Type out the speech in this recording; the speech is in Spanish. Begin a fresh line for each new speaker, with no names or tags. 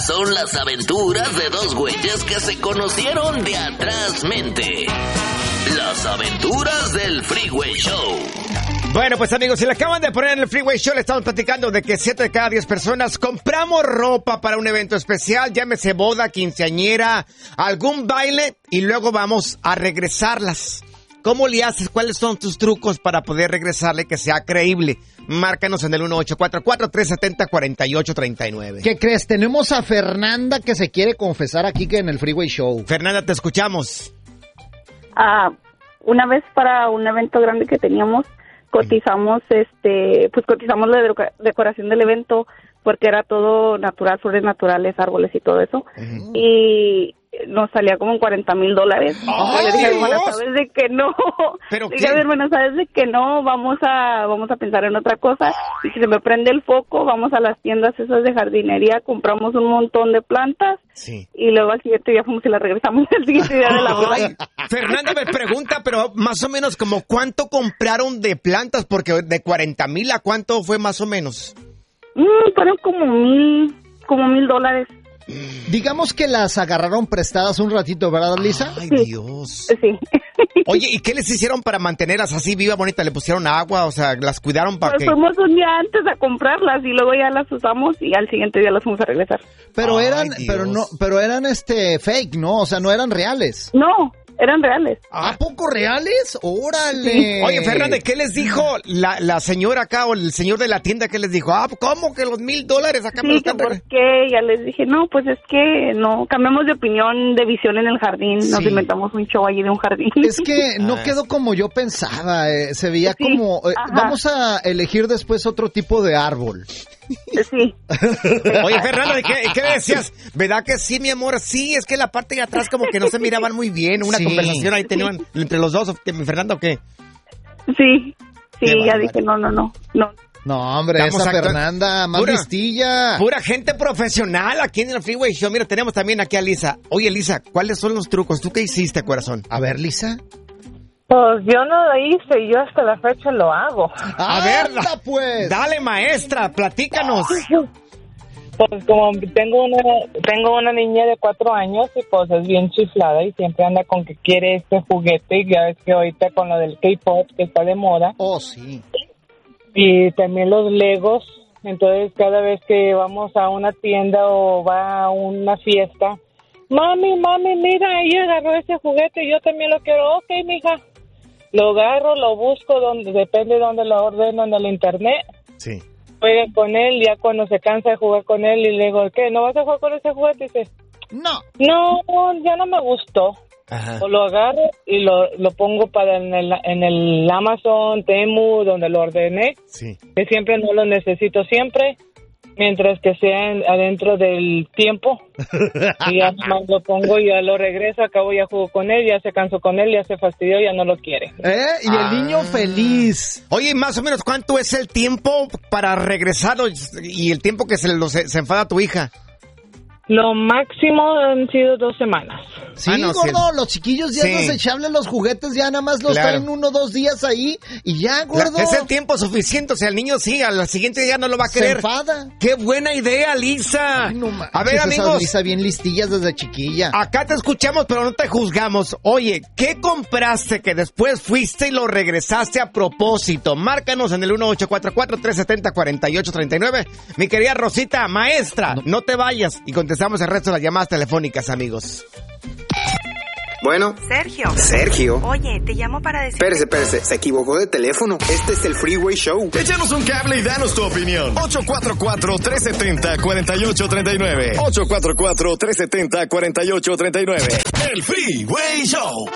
Estas son las aventuras de dos güeyes que se conocieron de atrás mente. Las aventuras del Freeway Show.
Bueno, pues amigos, si le acaban de poner en el Freeway Show, le estamos platicando de que 7 de cada 10 personas compramos ropa para un evento especial, llámese boda, quinceañera, algún baile, y luego vamos a regresarlas. ¿Cómo le haces? ¿Cuáles son tus trucos para poder regresarle que sea creíble? Márcanos en el 1844-370-4839.
¿Qué crees? Tenemos a Fernanda que se quiere confesar aquí que en el Freeway Show.
Fernanda, te escuchamos.
Una vez para un evento grande que teníamos, cotizamos cotizamos la decoración del evento porque era todo natural, flores naturales, árboles y todo eso. Uh-huh. Y nos salía como en $40,000. Le dije, hermana, ¿sabes de que no?
¿Pero qué?
Dije, hermana, ¿sabes de que no? Vamos a pensar en otra cosa. Y si se me prende el foco, vamos a las tiendas esas de jardinería, compramos un montón de plantas.
Sí.
Y luego al siguiente día fuimos y las regresamos el siguiente día de la boda.
Fernanda me pregunta, pero más o menos como ¿cuánto compraron de plantas? Porque de 40,000 ¿a cuánto fue más o menos?
Fueron como $1,000.
Digamos que las agarraron prestadas un ratito, ¿verdad, Lisa?
Ay,
sí.
Dios.
Sí.
Oye, ¿y qué les hicieron para mantenerlas así viva, bonita? ¿Le pusieron agua? O sea, ¿las cuidaron para qué?
Fuimos un día antes a comprarlas y luego ya las usamos y al siguiente día las fuimos a regresar.
Pero eran fake, ¿no? O sea, no eran reales.
No, eran reales.
¿A poco reales? ¡Órale!
Oye, Fernanda, ¿qué les dijo la señora acá o el señor de la tienda? ¿Qué les dijo? ¿Cómo que los $1,000 acá me los están
regalando? ¿Por qué? Ya les dije, no, pues es que no, cambiamos de opinión, de visión en el jardín. Nos inventamos un show allí de un jardín.
Es que no quedó como yo pensaba. Se veía como... vamos a elegir después otro tipo de árbol.
Sí.
Oye, Fernanda, ¿qué decías? ¿Verdad que sí, mi amor? Sí, es que la parte de atrás como que no se miraban muy bien. Una conversación ahí tenían entre los dos. ¿Fernanda o qué?
Sí, ya dije, no.
No, hombre, esa Fernanda, más listilla.
Pura gente profesional aquí en el Freeway Show. Mira, tenemos también aquí a Lisa. Oye, Lisa, ¿cuáles son los trucos? ¿Tú qué hiciste, corazón?
A ver, Lisa.
Pues yo no lo hice y yo hasta la fecha lo hago.
A ver,
pues.
Dale, maestra, platícanos.
Pues como tengo una niña de 4 años y pues es bien chiflada y siempre anda con que quiere este juguete y ya ves que ahorita con lo del K-pop que está de moda.
Oh, sí.
Y también los Legos. Entonces cada vez que vamos a una tienda o va a una fiesta, mami, mira, ella agarró ese juguete y yo también lo quiero. Ok, mija. Lo agarro, lo busco, depende de dónde lo ordeno en el internet.
Sí.
Juega con él, ya cuando se cansa de jugar con él y le digo, ¿qué? ¿No vas a jugar con ese juguete? Y dice,
no,
ya no me gustó.
Ajá.
O lo agarro y lo pongo para en el Amazon, Temu, donde lo ordené.
Sí.
Que siempre no lo necesito siempre. Mientras que sea adentro del tiempo. Y ya nomás lo pongo, ya lo regreso, acabo, ya juego con él, ya se cansó con él, ya se fastidió, ya no lo quiere.
Y el niño feliz.
Oye, más o menos, ¿cuánto es el tiempo para regresarlo y el tiempo que se enfada tu hija?
Lo máximo han sido 2 semanas.
Sí, gordo, los chiquillos ya es desechable, los juguetes ya nada más los traen 1 o 2 días ahí y ya, gordo.
Es el tiempo suficiente, o sea, el niño sí, al siguiente día no lo va a querer.
Se enfada.
¡Qué buena idea, Lisa!
Ay, no manches,
a ver, amigos.
Lisa bien listillas desde chiquilla.
Acá te escuchamos, pero no te juzgamos. Oye, ¿qué compraste que después fuiste y lo regresaste a propósito? Márcanos en el 1844-370-4839. Mi querida Rosita, maestra, no te vayas y contestamos el resto de las llamadas telefónicas, amigos.
Bueno. Sergio.
Oye, te llamo para decir...
Espérese, se equivocó de teléfono. Este es el Freeway Show.
Échanos un cable y danos tu opinión. 844-370-4839. 844-370-4839. El Freeway Show.